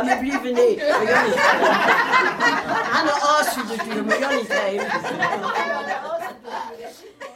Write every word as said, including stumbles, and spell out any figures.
maar liever niet. We gaan niet. Aan de as natuurlijk, maar we gaan niet heen.